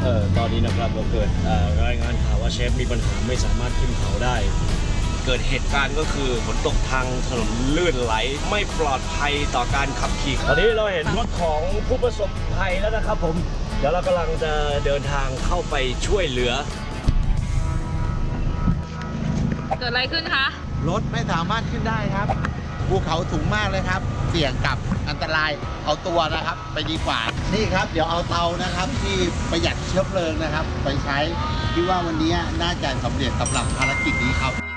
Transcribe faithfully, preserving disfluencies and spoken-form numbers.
เออตอนนี้นะครับเราเกิดรายงานข่าวว่าเชฟมีปัญหาไม่สามารถขึ้นเขาได้เกิดเหตุการณ์ก็คือฝนตกทางถนนลื่นไหลไม่ปลอดภัยต่อการขับขี่ตอนนี้เราเห็นรถของผู้ประสบภัยแล้วนะครับผมเดี๋ยวเรากำลังจะเดินทางเข้าไปช่วยเหลือเกิดอะไรขึ้นคะรถไม่สามารถขึ้นได้ครับภูเขาสูงมากเลยครับเสี่ยงกับอันตรายเอาตัวนะครับไปดีกว่านี่ครับเดี๋ยวเอาเตานะครับที่ประหยัดเชื้อเพลิงนะครับไปใช้คิดว่าวันนี้น่าจะสำเร็จสำหรับภารกิจนี้ครับ